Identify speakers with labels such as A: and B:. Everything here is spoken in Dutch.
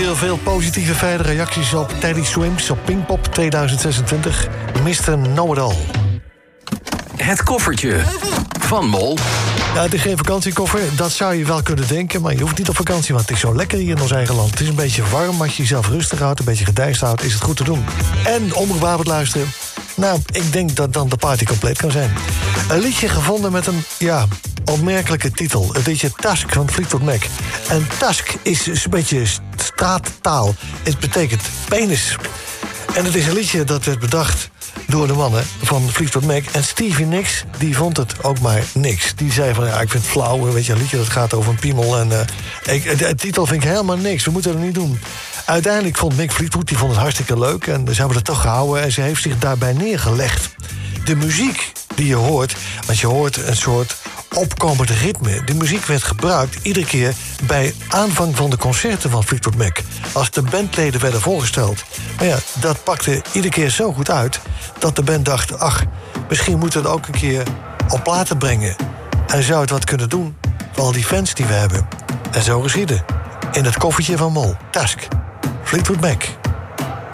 A: heel veel positieve verder reacties op Teddy Swims op Pinkpop 2026. Mr. Know-it-all.
B: Het koffertje van Mol.
A: Ja, het is geen vakantiekoffer, dat zou je wel kunnen denken... maar je hoeft niet op vakantie, want het is zo lekker hier in ons eigen land. Het is een beetje warm, als je jezelf rustig houdt... een beetje gedijst houdt, is het goed te doen. En onbegrijpelijk luisteren... nou, ik denk dat dan de party compleet kan zijn. Een liedje gevonden met een, opmerkelijke titel. Het liedje Tusk van Fleetwood Mac. En Tusk is een beetje straattaal. Het betekent penis. En het is een liedje dat werd bedacht... door de mannen van Fleetwood Mac. En Stevie Nicks, die vond het ook maar niks. Die zei van, ik vind het flauw, weet je, een liedje dat gaat over een piemel. En de titel vind ik helemaal niks, we moeten het niet doen. Uiteindelijk vond Mick Fleetwood, die vond het hartstikke leuk... en ze hebben het toch gehouden en ze heeft zich daarbij neergelegd. De muziek die je hoort, want je hoort een soort opkomend ritme. De muziek werd gebruikt iedere keer bij aanvang van de concerten van Fleetwood Mac. Als de bandleden werden voorgesteld. Maar ja, dat pakte iedere keer zo goed uit... dat de band dacht, misschien moeten we het ook een keer op platen brengen. En zou het wat kunnen doen voor al die fans die we hebben. En zo geschiedde. In het koffertje van Mol. Tusk. Fleetwood Mac.